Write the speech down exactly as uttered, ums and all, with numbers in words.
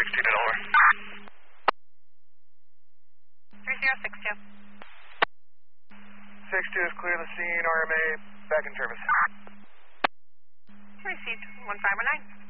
sixty to over. three zero six two. six two is clear the scene, R M A, back in service. Received one five one nine.